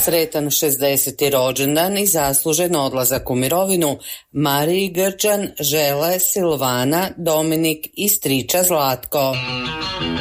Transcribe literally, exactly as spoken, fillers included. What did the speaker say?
Sretan šezdeseti rođendan i zaslužen odlazak u mirovinu Mariji Grđan žele Silvana, Dominik i striča Zlatko.